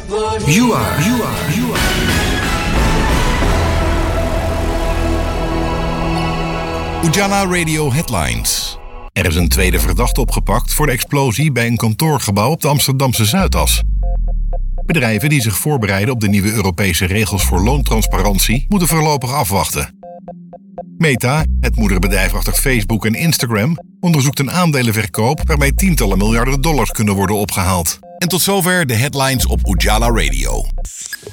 You are. Ujala Radio Headlines. Er is een tweede verdachte opgepakt voor de explosie bij een kantoorgebouw op de Amsterdamse Zuidas. Bedrijven die zich voorbereiden op de nieuwe Europese regels voor loontransparantie moeten voorlopig afwachten. Meta, het moederbedrijf achter Facebook en Instagram, onderzoekt een aandelenverkoop waarmee tientallen miljarden dollars kunnen worden opgehaald. En tot zover de headlines op Ujala Radio.